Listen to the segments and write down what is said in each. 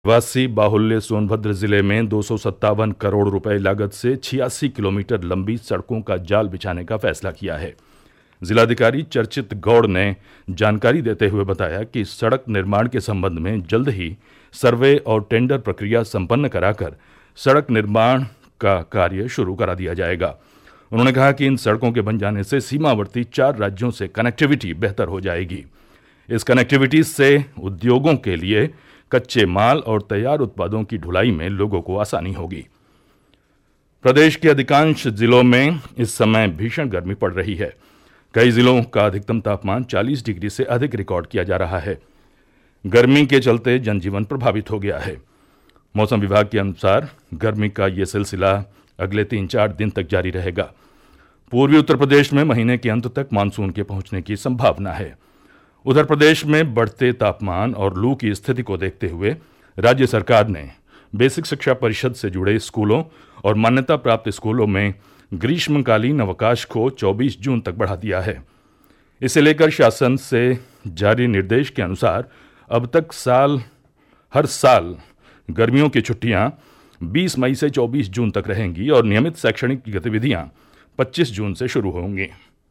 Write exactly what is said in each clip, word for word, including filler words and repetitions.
वासी बाहुल्य सोनभद्र जिले में दो सौ सत्तावन करोड़ रुपए लागत से छियासी किलोमीटर लंबी सड़कों का जाल बिछाने का फैसला किया है। जिलाधिकारी चर्चित गौड़ ने जानकारी देते हुए बताया कि सड़क निर्माण के संबंध में जल्द ही सर्वे और टेंडर प्रक्रिया संपन्न कराकर सड़क निर्माण का कार्य शुरू करा दिया जाएगा। उन्होंने कहा कि इन सड़कों के बन जाने से सीमावर्ती चार राज्यों से कनेक्टिविटी बेहतर हो जाएगी। इस कनेक्टिविटी से उद्योगों के लिए कच्चे माल और तैयार उत्पादों की ढुलाई में लोगों को आसानी होगी। प्रदेश के अधिकांश जिलों में इस समय भीषण गर्मी पड़ रही है। कई जिलों का अधिकतम तापमान चालीस डिग्री से अधिक रिकॉर्ड किया जा रहा है। गर्मी के चलते जनजीवन प्रभावित हो गया है। मौसम विभाग के अनुसार गर्मी का ये सिलसिला अगले तीन चार दिन तक जारी रहेगा। पूर्वी उत्तर प्रदेश में महीने के अंत तक मानसून के पहुंचने की संभावना है। उधर प्रदेश में बढ़ते तापमान और लू की स्थिति को देखते हुए राज्य सरकार ने बेसिक शिक्षा परिषद से जुड़े स्कूलों और मान्यता प्राप्त स्कूलों में ग्रीष्मकालीन अवकाश को चौबीस जून तक बढ़ा दिया है। इसे लेकर शासन से जारी निर्देश के अनुसार अब तक साल हर साल गर्मियों की छुट्टियां बीस मई से चौबीस जून तक रहेंगी और नियमित शैक्षणिक गतिविधियां पच्चीस जून से शुरू होंगी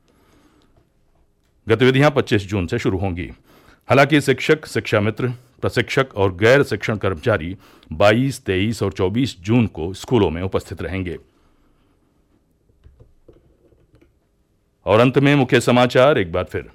गतिविधियां पच्चीस जून से शुरू होंगी। हालांकि शिक्षक, शिक्षा मित्र, प्रशिक्षक और गैर शिक्षण कर्मचारी बाईस, तेईस और चौबीस जून को स्कूलों में उपस्थित रहेंगे। और अंत में मुख्य समाचार एक बार फिर।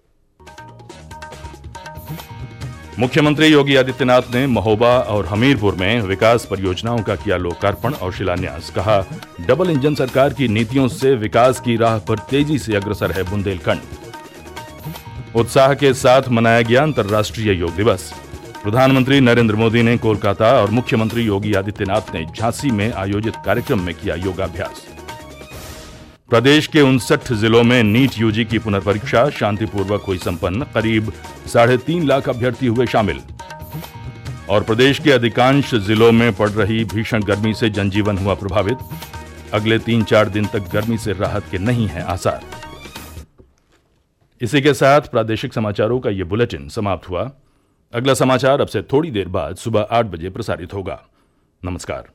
मुख्यमंत्री योगी आदित्यनाथ ने महोबा और हमीरपुर में विकास परियोजनाओं का किया लोकार्पण और शिलान्यास। कहा, डबल इंजन सरकार की नीतियों से विकास की राह पर तेजी से अग्रसर है बुंदेलखंड। उत्साह के साथ मनाया गया अंतर्राष्ट्रीय योग दिवस। प्रधानमंत्री नरेंद्र मोदी ने कोलकाता और मुख्यमंत्री योगी आदित्यनाथ ने झांसी में आयोजित कार्यक्रम में किया योगाभ्यास। प्रदेश के उनसठ जिलों में नीट यूजी की पुनर्परीक्षा शांतिपूर्वक हुई संपन्न। करीब साढ़े तीन लाख अभ्यर्थी हुए शामिल। और प्रदेश के अधिकांश जिलों में पड़ रही भीषण गर्मी से जनजीवन हुआ प्रभावित। अगले तीन चार दिन तक गर्मी से राहत के नहीं है आसार। इसी के साथ प्रादेशिक समाचारों का ये बुलेटिन समाप्त हुआ। अगला समाचार अब से थोड़ी देर बाद सुबह आठ बजे प्रसारित होगा। नमस्कार।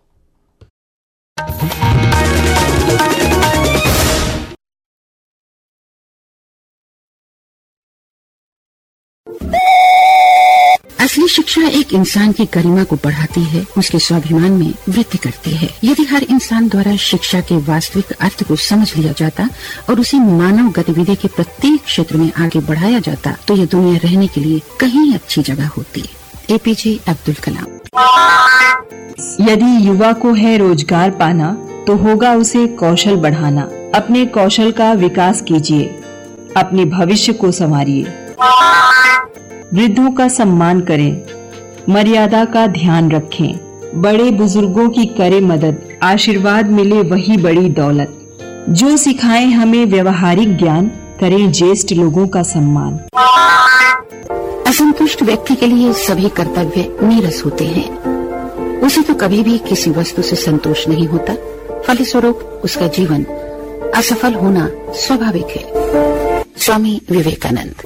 असली शिक्षा एक इंसान की गरिमा को बढ़ाती है, उसके स्वाभिमान में वृद्धि करती है। यदि हर इंसान द्वारा शिक्षा के वास्तविक अर्थ को समझ लिया जाता और उसी मानव गतिविधि के प्रत्येक क्षेत्र में आगे बढ़ाया जाता तो ये दुनिया रहने के लिए कहीं अच्छी जगह होती। एपीजे अब्दुल कलाम। यदि युवा को है रोजगार पाना तो होगा उसे कौशल बढ़ाना। अपने कौशल का विकास कीजिए, अपने भविष्य को संवारिए। वृद्धों का सम्मान करें, मर्यादा का ध्यान रखें। बड़े बुजुर्गों की करें मदद, आशीर्वाद मिले वही बड़ी दौलत। जो सिखाएं हमें व्यवहारिक ज्ञान, करें ज्येष्ठ लोगों का सम्मान। असंतुष्ट व्यक्ति के लिए सभी कर्तव्य नीरस होते हैं। उसे तो कभी भी किसी वस्तु से संतोष नहीं होता। फलस्वरूप उसका जीवन असफल होना स्वाभाविक है। स्वामी विवेकानंद।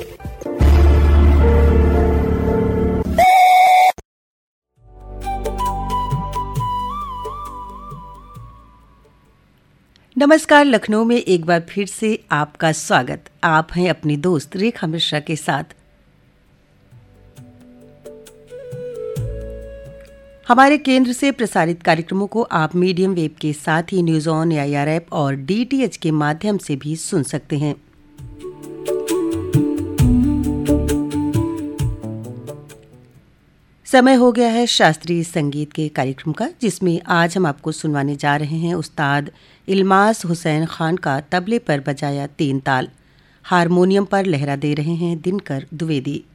नमस्कार। लखनऊ में एक बार फिर से आपका स्वागत। आप हैं अपनी दोस्त रेखा मिश्रा के साथ। हमारे केंद्र से प्रसारित कार्यक्रमों को आप मीडियम वेव के साथ ही न्यूज ऑन एआईआर ऐप और डीटीएच के माध्यम से भी सुन सकते हैं। समय हो गया है शास्त्रीय संगीत के कार्यक्रम का, जिसमें आज हम आपको सुनवाने जा रहे हैं उस्ताद इल्मास हुसैन खान का तबले पर बजाया तीन ताल। हारमोनियम पर लहरा दे रहे हैं दिनकर द्विवेदी।